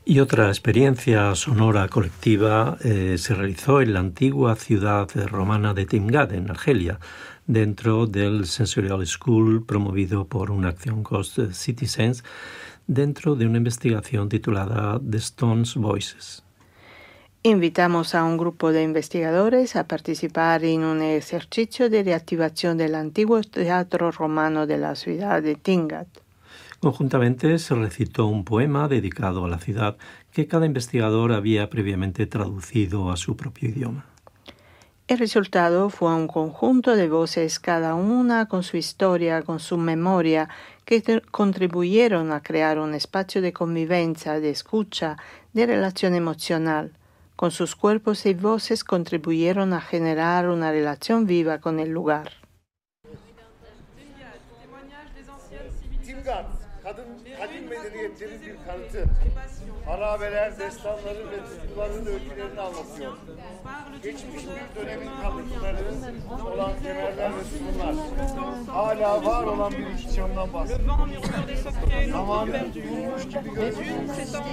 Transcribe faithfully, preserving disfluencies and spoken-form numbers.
Y otra experiencia sonora colectiva eh, se realizó en la antigua ciudad romana de Timgad, en Argelia, dentro del Sensorial School promovido por una acción Ghost Citizens, dentro de una investigación titulada The Stones Voices. Invitamos a un grupo de investigadores a participar en un ejercicio de reactivación del antiguo teatro romano de la ciudad de Timgad. Conjuntamente se recitó un poema dedicado a la ciudad que cada investigador había previamente traducido a su propio idioma. El resultado fue un conjunto de voces, cada una con su historia, con su memoria, que te- contribuyeron a crear un espacio de convivencia, de escucha, de relación emocional. Con sus cuerpos y voces contribuyeron a generar una relación viva con el lugar. Timgad, kadın kadim medeniyetlerin bir kanıtı. Harabeler, destanları ve tutkuların öykülerini anlatıyor. Geçmiş bir dönemin kalıntıları olan kemerler ve sütunlar. Hala var olan bir ihtişamdan bahsediyor. Zamanın durmuş gibi görünüyor.